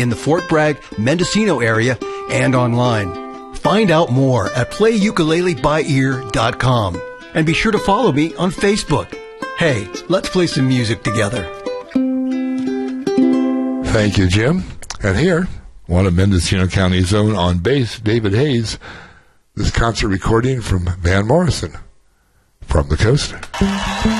in the Fort Bragg, Mendocino area and online. Find out more at playukuleleByEar.com. And be sure to follow me on Facebook. Hey, let's play some music together. Thank you, Jim. And here, one of Mendocino County's own on bass, David Hayes, this concert recording from Van Morrison, From the Coast.